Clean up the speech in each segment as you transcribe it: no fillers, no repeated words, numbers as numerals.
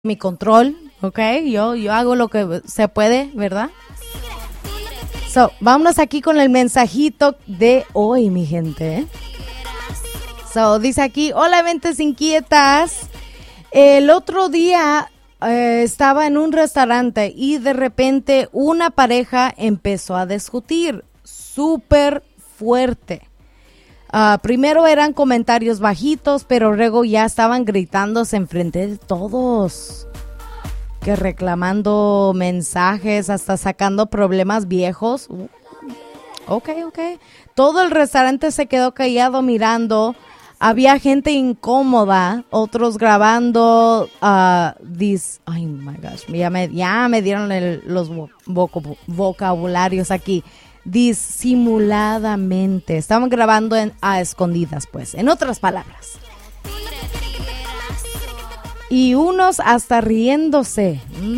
mi control, ¿ok? Yo hago lo que se puede, ¿verdad? Vámonos aquí con el mensajito de hoy, mi gente. Dice aquí, hola, mentes inquietas. El otro día estaba en un restaurante y de repente una pareja empezó a discutir súper fuerte. Primero eran comentarios bajitos, pero luego ya estaban gritándose enfrente de todos, que reclamando mensajes, hasta sacando problemas viejos. Ok. Todo el restaurante se quedó callado mirando. Había gente incómoda, otros grabando. Oh my gosh, ya me dieron los vocabularios aquí. Disimuladamente. Estaban grabando a escondidas, pues, en otras palabras. Y unos hasta riéndose.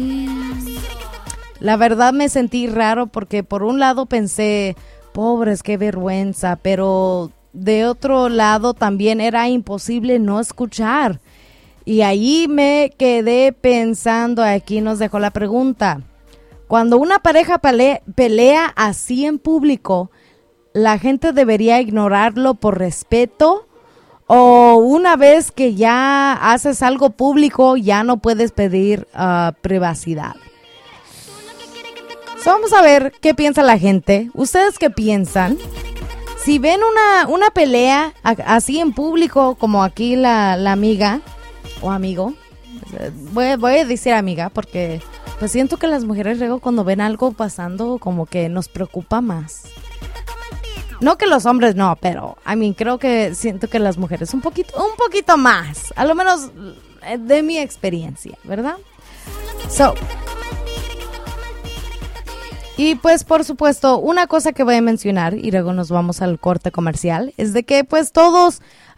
La verdad me sentí raro porque por un lado pensé, pobres, qué vergüenza, pero de otro lado también era imposible no escuchar. Y ahí me quedé pensando, aquí nos dejó la pregunta. Cuando una pareja pelea así en público, ¿la gente debería ignorarlo por respeto? ¿O una vez que ya haces algo público, ya no puedes pedir privacidad? Vamos a ver qué piensa la gente. ¿Ustedes qué piensan? Si ven una pelea así en público, como aquí la amiga o amigo, voy a decir amiga porque pues siento que las mujeres luego cuando ven algo pasando como que nos preocupa más. No que los hombres no, pero siento que las mujeres un poquito más, a lo menos de mi experiencia, ¿verdad? Y pues por supuesto, una cosa que voy a mencionar y luego nos vamos al corte comercial es de que pues todos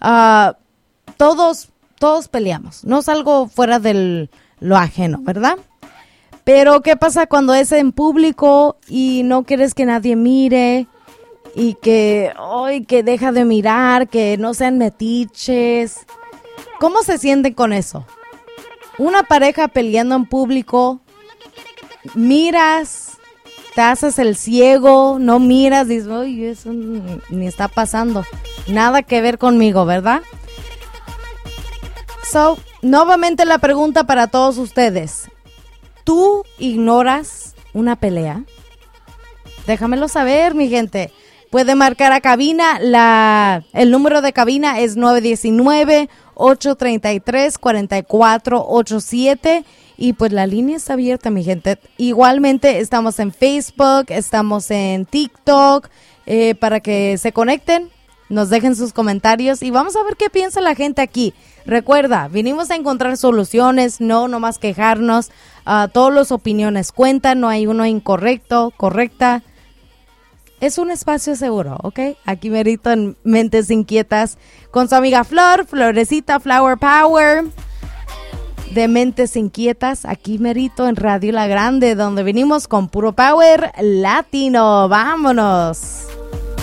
peleamos, no es algo fuera de lo ajeno, ¿verdad? Pero ¿qué pasa cuando es en público y no quieres que nadie mire y que deja de mirar, que no sean metiches? ¿Cómo se sienten con eso? Una pareja peleando en público, miras, te haces el ciego, no miras, dices, oye, eso ni está pasando, nada que ver conmigo, ¿verdad? Nuevamente la pregunta para todos ustedes. ¿Tú ignoras una pelea? Déjamelo saber, mi gente. Puede marcar a cabina. El número de cabina es 919-833-4487. Y pues la línea está abierta, mi gente. Igualmente estamos en Facebook, estamos en TikTok, para que se conecten, nos dejen sus comentarios y vamos a ver qué piensa la gente aquí. Recuerda, vinimos a encontrar soluciones, no nomás quejarnos. Todas las opiniones cuentan, no hay uno incorrecto, correcta. Es un espacio seguro, ¿ok? Aquí merito en Mentes Inquietas con su amiga Florecita, Flower Power de Mentes Inquietas. Aquí merito en Radio La Grande, donde venimos con puro power latino. ¡Vámonos!